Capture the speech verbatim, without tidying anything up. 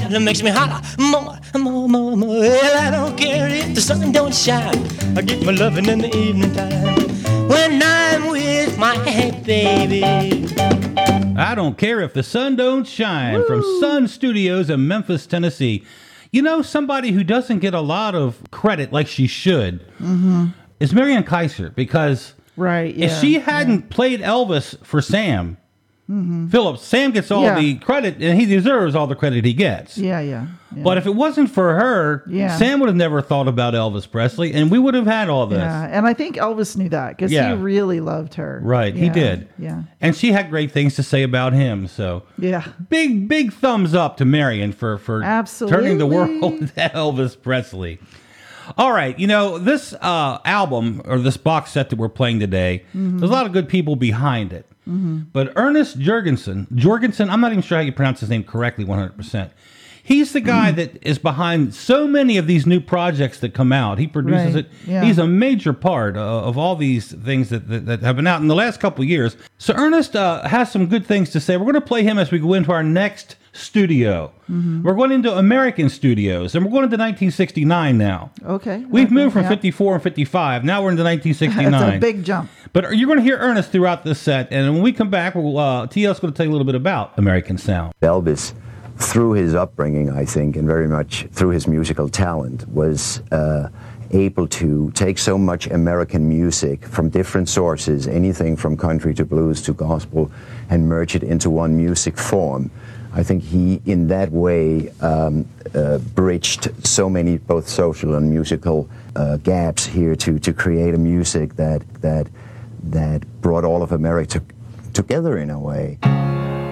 that makes me holler more, more, more, more. Well, I don't care if the sun don't shine. I get my loving in the evening time when I'm with my baby. I don't care if the sun don't shine. Woo. From Sun Studios in Memphis, Tennessee. You know, somebody who doesn't get a lot of credit like she should mm-hmm. is Marian Kaiser, because right, yeah, if she hadn't yeah. played Elvis for Sam mm-hmm. Phillips, Sam gets all yeah. the credit, and he deserves all the credit he gets. Yeah, yeah. yeah. But if it wasn't for her, yeah. Sam would have never thought about Elvis Presley, and we would have had all this. Yeah, and I think Elvis knew that because yeah. he really loved her. Right, yeah. he did. Yeah. And she had great things to say about him. So yeah, big, big thumbs up to Marian for, for Absolutely. turning the world to Elvis Presley. All right, you know, this uh, album, or this box set that we're playing today, mm-hmm. there's a lot of good people behind it. Mm-hmm. But Ernest Jorgensen, Jorgensen, I'm not even sure how you pronounce his name correctly one hundred percent. He's the guy mm. that is behind so many of these new projects that come out. He produces right. it. Yeah. He's a major part uh, of all these things that, that, that have been out in the last couple of years. So Ernest uh, has some good things to say. We're going to play him as we go into our next studio. Mm-hmm. We're going into American Studios, and we're going into nineteen sixty-nine now. Okay. We've okay, moved from yeah. fifty-four and fifty-five. Now we're into nineteen sixty-nine. That's a big jump. But you're going to hear Ernest throughout this set, and when we come back, we'll, uh, T L's going to tell you a little bit about American Sound. Elvis, through his upbringing, I think, and very much through his musical talent, was uh, able to take so much American music from different sources, anything from country to blues to gospel, and merge it into one music form. I think he, in that way, um, uh, bridged so many both social and musical uh, gaps here to, to create a music that that that brought all of America together in a way.